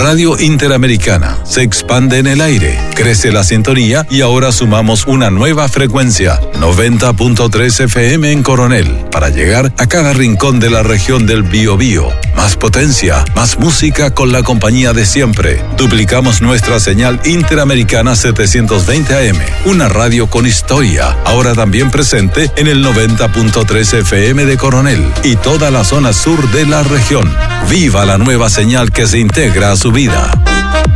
Radio Interamericana se expande en el aire, crece la sintonía y ahora sumamos una nueva frecuencia, 90.3 FM en Coronel, para llegar a cada rincón de la región del Biobío. Más potencia, más música con la compañía de siempre. Duplicamos nuestra señal Interamericana 720 AM, una radio con historia, ahora también presente en el 90.3 FM de Coronel y toda la zona sur de la región. ¡Viva la nueva señal que se integra a su vida!